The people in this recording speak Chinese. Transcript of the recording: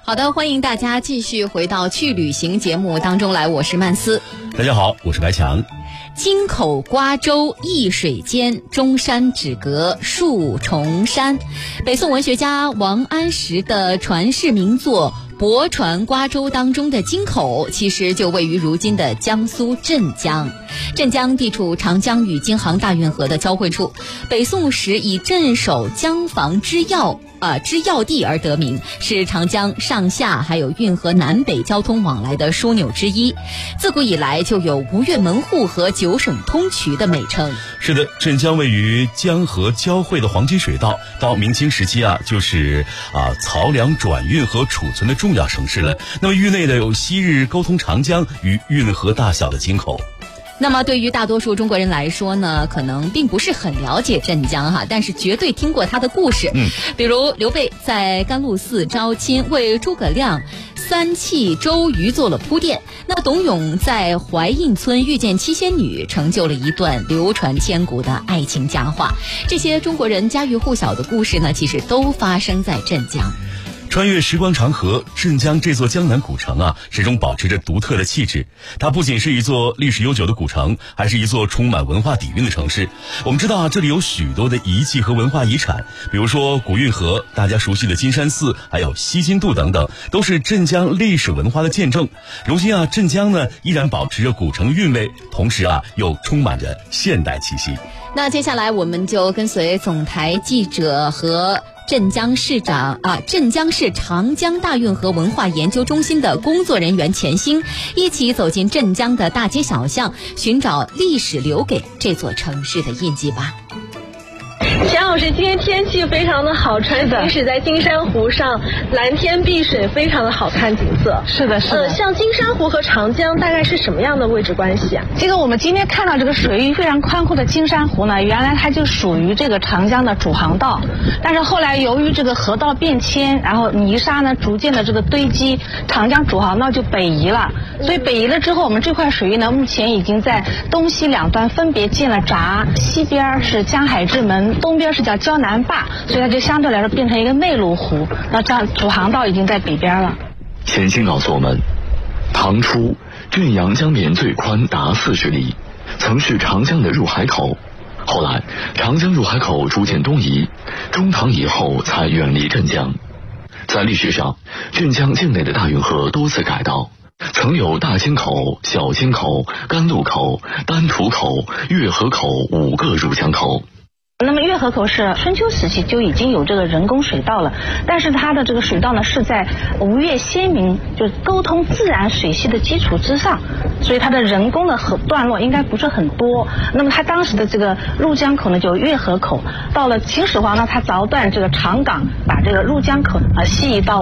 好的，欢迎大家继续回到去旅行节目当中来，我是曼斯。 大家好，我是白强。 京口瓜洲一水间，中山只隔数重山。北宋文学家王安石的传世名作《泊船瓜洲》当中的京口，其实就位于如今的江苏镇江。镇江地处长江与京杭大运河的交汇处，北宋时以镇守江防之要地而得名，是长江上下还有运河南北交通往来的枢纽之一。自古以来就有吴越门户和九省通衢的美称。 是的，镇江位于江河交汇的黄金水道，到明清时期就是漕粮转运和储存的重要城市了。那么域内的有昔日沟通长江与运河大小的京口。 那么对于大多数中国人来说呢，可能并不是很了解镇江但是绝对听过他的故事。比如刘备在甘露寺招亲，为诸葛亮三气周瑜做了铺垫。那董永在怀印村遇见七仙女，成就了一段流传千古的爱情佳话。这些中国人家喻户晓的故事呢，其实都发生在镇江。 穿越时光长河，镇江这座江南古城始终保持着独特的气质。它不仅是一座历史悠久的古城，还是一座充满文化底蕴的城市。我们知道这里有许多的遗迹和文化遗产，比如说古运河，大家熟悉的金山寺，还有西津渡等等，都是镇江历史文化的见证。如今镇江呢依然保持着古城韵味，同时又充满着现代气息。 那接下来我们就跟随总台记者和镇江市长江大运河文化研究中心的工作人员钱兴，一起走进镇江的大街小巷，寻找历史留给这座城市的印记吧。 钱老师，今天天气非常的好，行驶在金山湖上，蓝天碧水，非常的好看景色。 是的。 像金山湖和长江大概是什么样的位置关系啊？ 这个我们今天看到这个水域非常宽阔的金山湖呢，原来它就属于这个长江的主航道，但是后来由于这个河道变迁，然后泥沙呢逐渐的这个堆积，长江主航道就北移了。所以北移了之后，我们这块水域呢，目前已经在东西两端分别建了闸，西边是江海之门，东边是叫胶南坝，所以它就相对来说变成一个内陆湖。那这样主航道已经在北边了。 钱兴告诉我们，唐初镇阳江面最宽达40里，曾是长江的入海口。后来长江入海口逐渐东移，中唐以后才远离镇江。在历史上，镇江境内的大运河多次改道，曾有大京口、小京口、甘露口、丹徒口、月河口5个入江口。 那么月河口是春秋时期就已经有这个人工水道了，但是它的这个水道呢是在吴越先民就沟通自然水系的基础之上，所以它的人工的段落应该不是很多。那么它当时的这个入江口呢就月河口，到了秦始皇呢，它凿断这个长岗，把这个入江口西移到